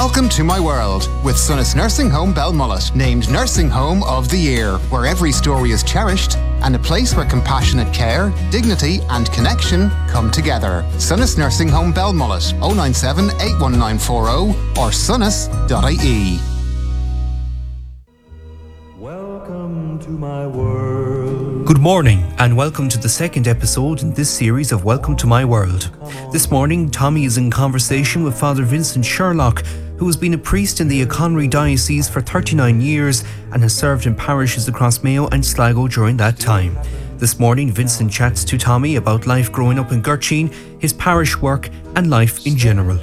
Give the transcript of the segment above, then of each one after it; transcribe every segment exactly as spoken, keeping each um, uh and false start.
Welcome to my world with Sunnis Nursing Home Belmullet, named Nursing Home of the Year, where every story is cherished and a place where compassionate care, dignity and connection come together. Sunnis Nursing Home Belmullet, oh nine seven, eight one nine four oh or sunnis dot I E. Welcome to my world. Good morning and welcome to the second episode in this series of Welcome to My World. This morning, Tommy is in conversation with Father Vincent Sherlock, who has been a priest in the Conry Diocese for thirty-nine years and has served in parishes across Mayo and Sligo during that time. This morning, Vincent chats to Tommy about life growing up in Gurteen, his parish work and life in general.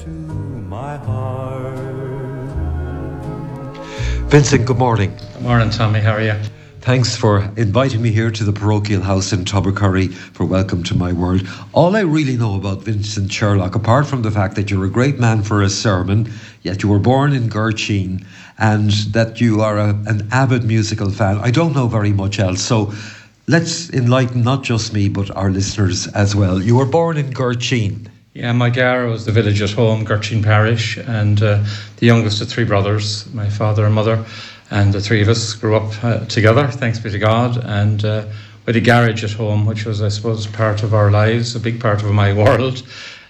Vincent, good morning. Good morning, Tommy. How are you? Thanks for inviting me here to the parochial house in Tubbercurry for Welcome to My World. All I really know about Vincent Sherlock, apart from the fact that you're a great man for a sermon, yet you were born in Gurteen, and that you are a, an avid musical fan, I don't know very much else. So let's enlighten not just me, but our listeners as well. You were born in Gurteen. Yeah, my Gara was the village at home, Gurteen Parish, and uh, the youngest of three brothers, my father and mother. And the three of us grew up uh, together, thanks be to God, and uh, with a garage at home, which was, I suppose, part of our lives, a big part of my world.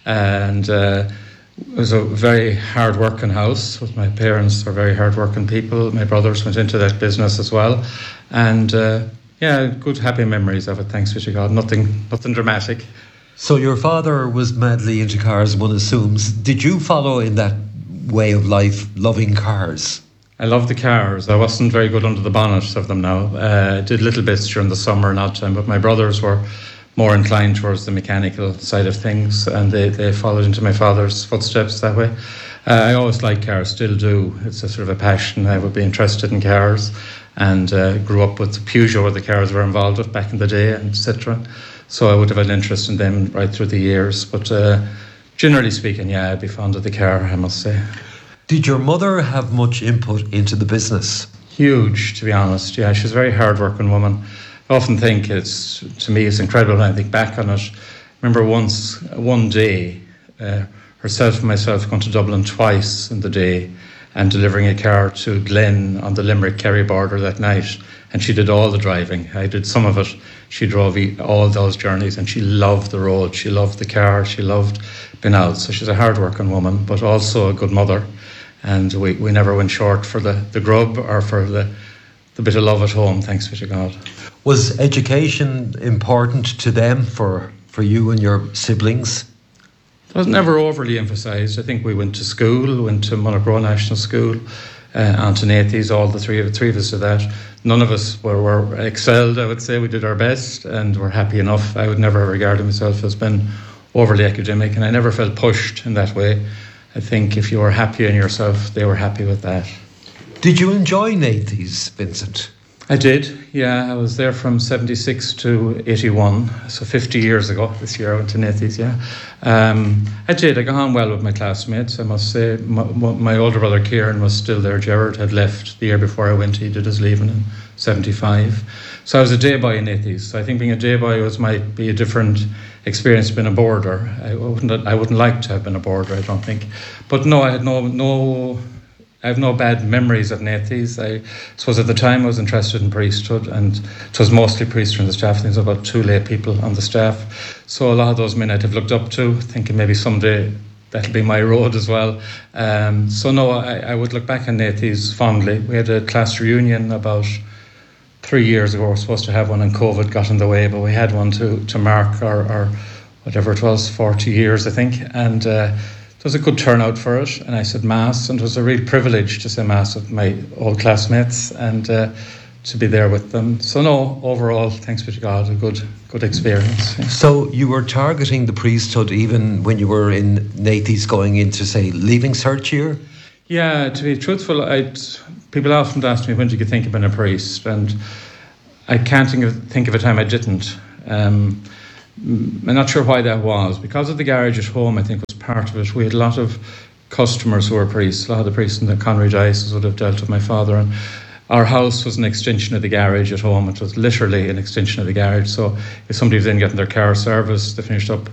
And uh, it was a very hard-working house. With my parents were very hard-working people. My brothers went into that business as well. And uh, yeah, good, happy memories of it, thanks be to God. Nothing, nothing dramatic. So your father was madly into cars, one assumes. Did you follow in that way of life, loving cars? I love the cars. I wasn't very good under the bonnet of them now. Uh, did little bits during the summer and odd time, but my brothers were more inclined towards the mechanical side of things, and they, they followed into my father's footsteps that way. Uh, I always like cars, still do. It's a sort of a passion. I would be interested in cars, and uh, grew up with the Peugeot where the cars were involved with back in the day, and Citroen. So I would have an interest in them right through the years. But uh, generally speaking, yeah, I'd be fond of the car, I must say. Did your mother have much input into the business? Huge, to be honest. Yeah, she's a very hard-working woman. I often think it's, to me, it's incredible when I think back on it. I remember once, one day, uh, herself and myself going to Dublin twice in the day and delivering a car to Glen on the Limerick-Kerry border that night. And she did all the driving. I did some of it. She drove all those journeys, and she loved the road. She loved the car. She loved being out. So she's a hard-working woman, but also a good mother. And we, we never went short for the, the grub or for the, the bit of love at home, thanks be to God. Was education important to them, for, for you and your siblings? It was never overly emphasised. I think we went to school, went to Monaghan National School, uh, Antonates, all the three of, three of us did that. None of us were, were excelled, I would say. We did our best and were happy enough. I would never regard myself as being overly academic, and I never felt pushed in that way. I think if you were happy in yourself, they were happy with that. Did you enjoy Nathies, Vincent? I did, yeah. I was there from seventy-six to eighty-one, so fifty years ago. This year I went to Nathies, yeah. Um, I did. I got on well with my classmates, I must say. My, my older brother Kieran was still there. Gerard had left the year before I went. He did his leaving in seventy-five. So I was a day boy in Nathies. So I think being a day boy was might be a different experience being a boarder. I wouldn't I wouldn't like to have been a boarder, I don't think. But no, I had no no I have no bad memories of Nathies. I suppose at the time I was interested in priesthood, and it was mostly priests in the staff. I think there was about two lay people on the staff. So a lot of those men I'd have looked up to, thinking maybe someday that'll be my road as well. Um, so no, I, I would look back on Nathies fondly. We had a class reunion about three years ago. We were supposed to have one, and COVID got in the way, but we had one to, to mark our, our whatever it was, forty years, I think. And uh, there was a good turnout for it, and I said Mass, and it was a real privilege to say Mass with my old classmates and uh, to be there with them. So no, overall, thanks be to God, a good good experience. Yeah. So you were targeting the priesthood even when you were in Nathies going into, say, Leaving Cert year? Yeah, to be truthful, I'd, people often ask me, when did you think of being a priest? And I can't think of, think of a time I didn't. Um, I'm not sure why that was. Because of the garage at home, I think was part of it. We had a lot of customers who were priests. A lot of the priests in the Conry Diocese would have dealt with my father. And our house was an extension of the garage at home. It was literally an extension of the garage. So if somebody was in getting their car serviced, they finished up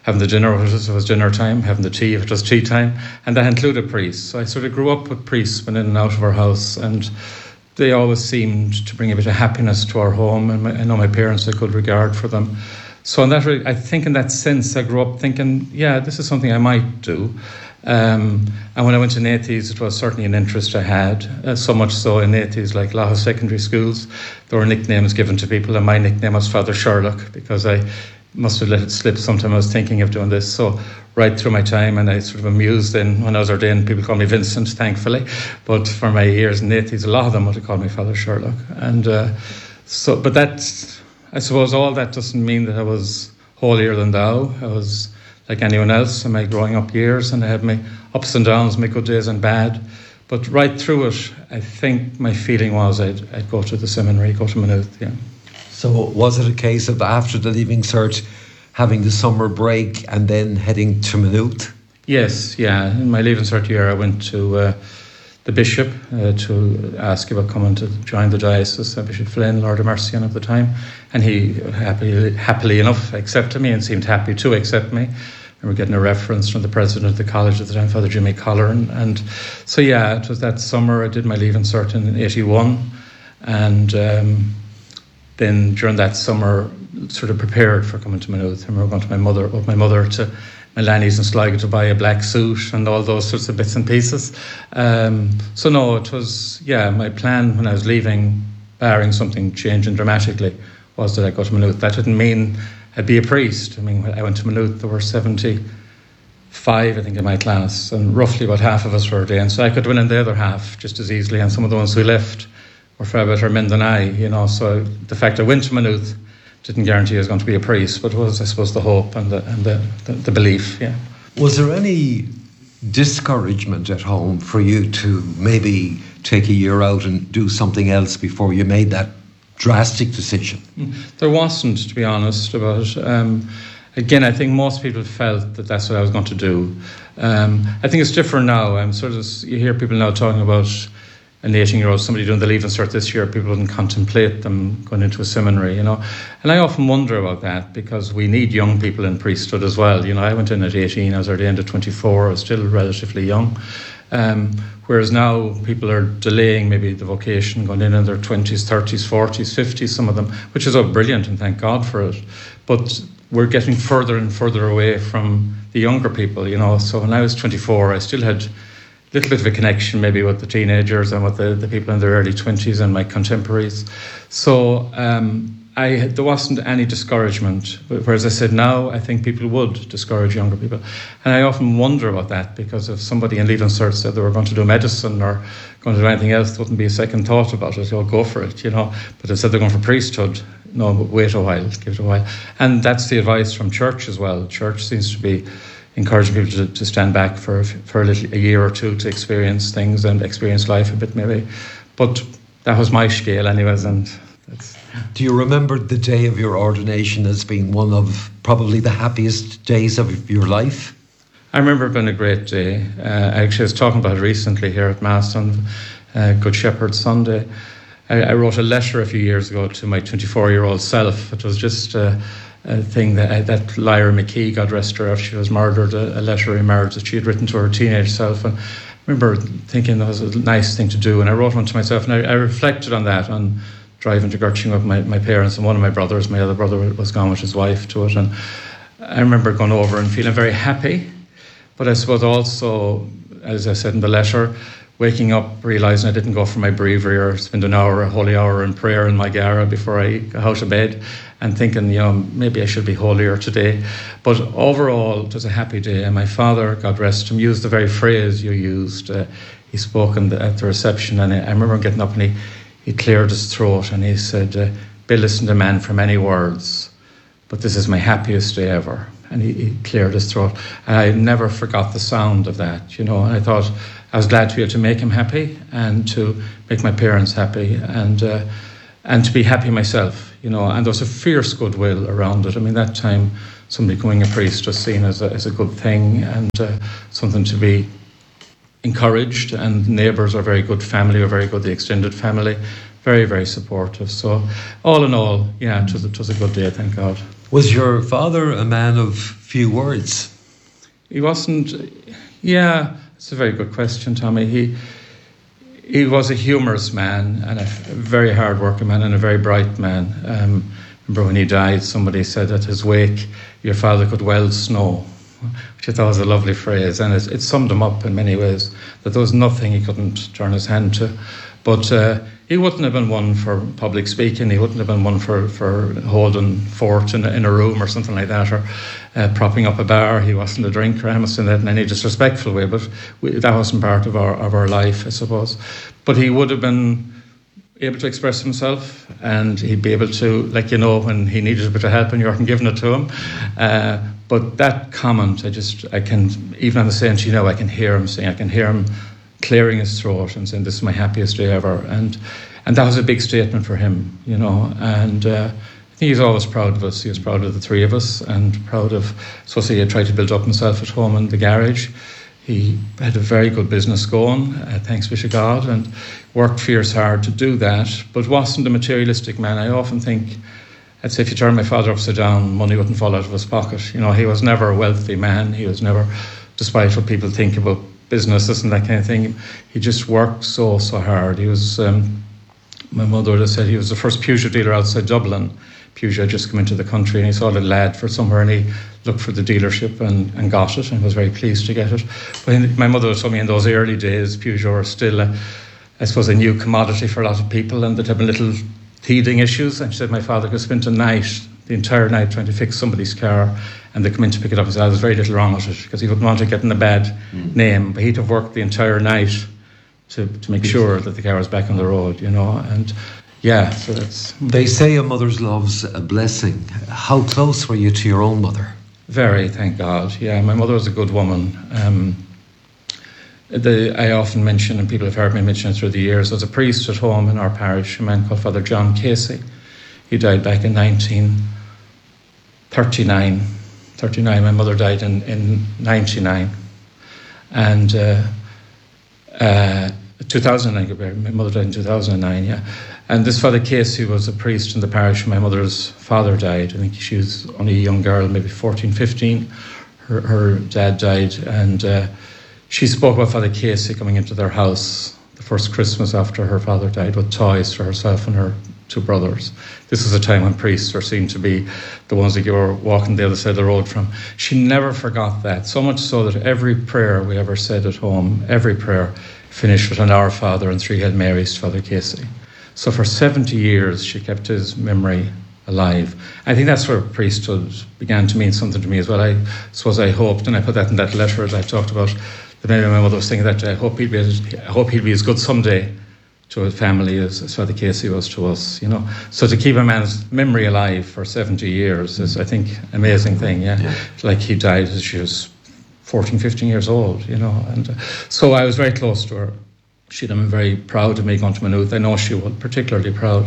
having the dinner if it was dinner time, having the tea if it was tea time, and that included priests. So I sort of grew up with priests, went in and out of our house, and they always seemed to bring a bit of happiness to our home, and my, I know my parents had good regard for them. So in that, I think in that sense, I grew up thinking, yeah, this is something I might do. Um, and when I went to Nathys, it was certainly an interest I had, uh, so much so in Nathys, like a lot of secondary schools, there were nicknames given to people, and my nickname was Father Sherlock, because I must have let it slip sometime I was thinking of doing this. So right through my time, and I sort of amused in, when I was ordained, people called me Vincent, thankfully, but for my years in Nathys, a lot of them would have called me Father Sherlock. And uh, so, but that, I suppose all that doesn't mean that I was holier than thou. I was like anyone else in my growing up years, and I had my ups and downs, my good days and bad. But right through it, I think my feeling was I'd, I'd go to the seminary, go to Maynooth, yeah. So was it a case of after the Leaving Cert having the summer break and then heading to Maynooth? Yes, yeah. In my Leaving Cert year, I went to uh, the bishop uh, to ask about coming to join the diocese, uh, Bishop Flynn, Lord of Mercian at the time, and he happily, happily enough accepted me and seemed happy to accept me. I remember getting a reference from the president of the college at the time, Father Jimmy Colleran, and so yeah, it was that summer I did my Leaving Cert in eighty-one, and um, then during that summer sort of prepared for coming to Maynooth. I remember going to my mother, with my mother to Milani's and Sligo to buy a black suit and all those sorts of bits and pieces. Um, so no, it was, yeah, my plan when I was leaving, barring something changing dramatically, was that I'd go to Maynooth. That didn't mean I'd be a priest. I mean, when I went to Maynooth, there were seventy-five, I think, in my class, and roughly about half of us were ordained. So I could win in the other half just as easily, and some of the ones who left were far better men than I, you know. So the fact I went to Maynooth didn't guarantee I was going to be a priest, but it was, I suppose, the hope and the and the, the, the belief, yeah. Was there any discouragement at home for you to maybe take a year out and do something else before you made that drastic decision? There wasn't, to be honest, about it. Um, again, I think most people felt that that's what I was going to do. Um, I think it's different now. I'm sort of, you hear people now talking about an eighteen-year-old, somebody doing the Leaving Cert this year, people wouldn't contemplate them going into a seminary, you know. And I often wonder about that, because we need young people in priesthood as well. You know, I went in at eighteen, I was ordained at twenty-four, I was still relatively young. Um, whereas now people are delaying maybe the vocation, going in in their twenties, thirties, forties, fifties, some of them, which is oh, brilliant, and thank God for it. But we're getting further and further away from the younger people, you know. So when I was twenty-four, I still had little bit of a connection maybe with the teenagers and with the, the people in their early twenties and my contemporaries. So um, I there wasn't any discouragement. Whereas I said now, I think people would discourage younger people. And I often wonder about that, because if somebody in Leaving Cert said they were going to do medicine or going to do anything else, there wouldn't be a second thought about it. Oh, go for it, you know. But if they said they're going for priesthood, no, wait a while, give it a while. And that's the advice from church as well. Church seems to be encouraging people to, to stand back for for a, little, a year or two to experience things and experience life a bit maybe. But that was my scale anyways, and that's... Do you remember the day of your ordination as being one of probably the happiest days of your life? I remember it being a great day. Uh, actually, I was talking about it recently here at Mass on uh, Good Shepherd Sunday. I, I wrote a letter a few years ago to my twenty-four-year-old self. It was just... Uh, a thing that that Lyra McKee, God rest her, after she was murdered, a, a letter in marriage that she had written to her teenage self. And I remember thinking that was a nice thing to do, and I wrote one to myself, and I, I reflected on that on driving to Gertrude with my, my parents, and one of my brothers, my other brother, was gone with his wife to it, and I remember going over and feeling very happy, but I suppose also, as I said in the letter, waking up, realising I didn't go for my breviary or spend an hour, a holy hour in prayer in my gara before I got out of bed, and thinking, you know, maybe I should be holier today. But overall, it was a happy day. And my father, God rest him, used the very phrase you used. Uh, he spoke in the, at the reception, and I, I remember getting up and he, he cleared his throat and he said, uh, "Bill, listen to man for many words, but this is my happiest day ever." And he, he cleared his throat. And I never forgot the sound of that, you know. And I thought I was glad to be able to make him happy and to make my parents happy, and uh, and to be happy myself, you know. And there was a fierce goodwill around it. I mean, that time somebody becoming a priest was seen as a, as a good thing, and uh, something to be encouraged. And neighbours are very good, family are very good, the extended family, very, very supportive. So all in all, yeah, it was, it was a good day, thank God. Was your father a man of few words? He wasn't. Yeah, it's a very good question, Tommy. He he was a humorous man and a very hard-working man and a very bright man. Um, remember when he died, somebody said at his wake, "Your father could weld snow," which I thought was a lovely phrase, and it, it summed him up in many ways. That there was nothing he couldn't turn his hand to. But uh, he wouldn't have been one for public speaking. He wouldn't have been one for, for holding fort in a, in a room or something like that, or uh, propping up a bar. He wasn't a drinker. I must say that in any disrespectful way, but we, that wasn't part of our of our life, I suppose. But he would have been able to express himself, and he'd be able to, like, you know, when he needed a bit of help and you weren't giving it to him. Uh, but that comment, I just, I can, even on the saying, you know, I can hear him saying, I can hear him clearing his throat and saying, "This is my happiest day ever," and and that was a big statement for him, you know. And uh, I think he's always proud of us. He was proud of the three of us, and proud of. So he had tried to build up himself at home in the garage. He had a very good business going, uh, thanks be to God, and worked fierce hard to do that, but wasn't a materialistic man. I often think, I'd say if you turn my father upside down, money wouldn't fall out of his pocket. You know, he was never a wealthy man. He was never, despite what people think about businesses and that kind of thing, he just worked so, so hard. He was, um, my mother would have said he was the first Peugeot dealer outside Dublin. Peugeot had just come into the country, and he saw a little lad for somewhere, and he looked for the dealership and, and got it, and was very pleased to get it. But in, my mother told me in those early days, Peugeot were still, a, I suppose, a new commodity for a lot of people, and they'd have little teething issues. And she said my father could spend a night, the entire night, trying to fix somebody's car, and they come in to pick it up and say, "Oh, there's very little wrong with it," because he wouldn't want to get in a bad mm. name. But he'd have worked the entire night to, to make sure that the car was back on the road, you know. And yeah, so that's... They say a mother's love's a blessing. How close were you to your own mother? Very, thank God. Yeah, my mother was a good woman. Um, the, I often mention, and people have heard me mention it through the years, there was a priest at home in our parish, a man called Father John Casey. He died back in nineteen thirty-nine. thirty-nine, my mother died in, in ninety-nine. And uh, uh, two thousand nine, my mother died in two thousand nine, yeah. And this Father Casey was a priest in the parish. My mother's father died. I think she was only a young girl, maybe fourteen, fifteen. Her, her dad died, and uh, she spoke about Father Casey coming into their house the first Christmas after her father died with toys for herself and her two brothers. This was a time when priests were seen to be the ones that you were walking the other side of the road from. She never forgot that, so much so that every prayer we ever said at home, every prayer finished with an Our Father and three Hail Marys to Father Casey. So for seventy years, she kept his memory alive. I think that's where priesthood began to mean something to me as well. I suppose I hoped, and I put that in that letter that I talked about, that maybe my mother was thinking that I hope he'd be, as, I hope he'd be as good someday to his family as, as Father Casey was to us, you know. So to keep a man's memory alive for seventy years is, I think, an amazing thing, yeah. yeah. Like he died as she was fourteen, fifteen years old, you know. And uh, so I was very close to her. She'd have been very proud of me going to Maynooth. I know she was particularly proud.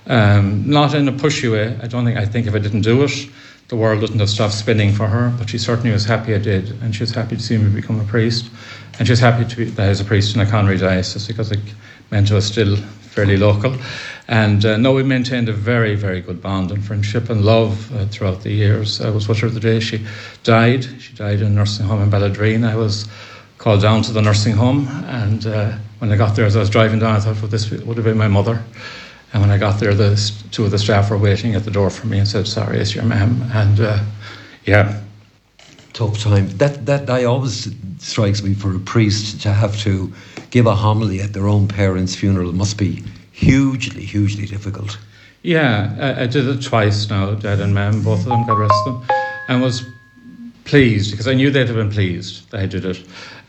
Um, not in a pushy way. I don't think, I think if I didn't do it, the world wouldn't have stopped spinning for her, but she certainly was happy I did, and she was happy to see me become a priest, and she was happy to be that I was a priest in a Conry diocese, because it meant I was still fairly local. And uh, no, we maintained a very, very good bond and friendship and love uh, throughout the years. I was with her the day she died. She died in a nursing home in Balladreen. I was called down to the nursing home, and uh, when I got there, as I was driving down, I thought, well, this would have been my mother. And when I got there, the two of the staff were waiting at the door for me and said, "Sorry, it's your ma'am." And uh, yeah. Tough time. That that I always strikes me, for a priest to have to give a homily at their own parents' funeral must be hugely, hugely difficult. Yeah, I, I did it twice now, Dad and Ma'am, both of them, God rest them, and was pleased, because I knew they'd have been pleased that I did it.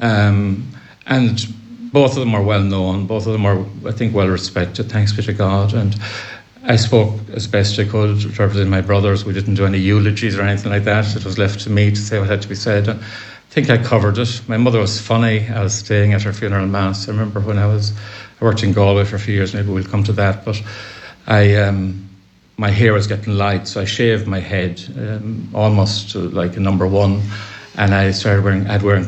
Um, and both of them are well known, both of them are, I think, well respected, thanks be to God. And I spoke as best I could, representing my brothers. We didn't do any eulogies or anything like that. It was left to me to say what had to be said. And I think I covered it. My mother was funny. I was staying at her funeral mass. I remember when I was, I worked in Galway for a few years, maybe we'll come to that, but I, um, my hair was getting light, so I shaved my head um, almost to like a number one, and I started wearing, I'd wearing